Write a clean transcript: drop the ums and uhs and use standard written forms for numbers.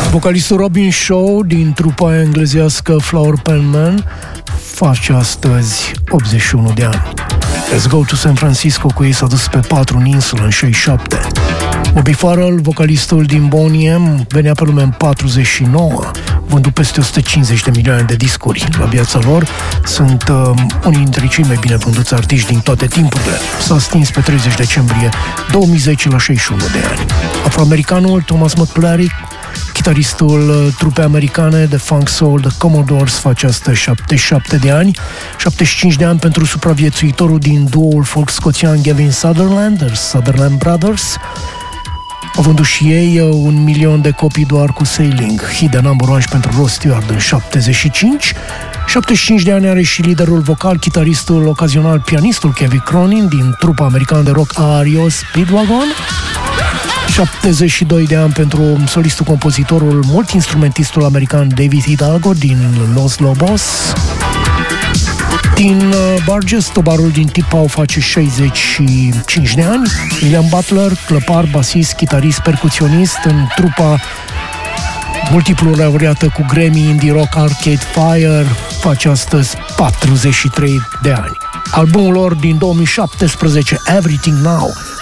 Vocalistul Robin Shaw din trupa englezească Flower Pen Man face astăzi 81 de ani. Let's Go to San Francisco cu ei s-a dus pe 4 în insulă în 67. Bobby Farrell, vocalistul din Boney M, venea pe lume în 49, vândut peste 150 de milioane de discuri. La viața lor sunt unii dintre cei mai bine vânduți artiști din toate timpurile. S-a stins pe 30 decembrie 2010 la 61 de ani. Afroamericanul Thomas McClary, chitaristul trupei americane de funk soul The Commodores, face astăzi 77 de ani, 75 de ani pentru supraviețuitorul din duoul folk scoțian Gavin Sutherland, The Sutherland Brothers. Au vândut și ei 1 milion de copii doar cu Sailing, hit de number one pentru Rod Stewart în 75. 75 de ani are și liderul vocal, chitaristul ocazional, pianistul Kevin Cronin din trupa americană de rock REO Speedwagon. 72 de ani pentru solistul, compozitorul, multi-instrumentistul american David Hidalgo din Los Lobos. Din Burgess, tobarul din Tipau, face 65 de ani. William Butler, clăpar, basist, chitarist, percuționist în trupa multiplu laureată cu Grammy Indie Rock Arcade Fire, face astăzi 43 de ani. Albumul lor din 2017, Everything Now,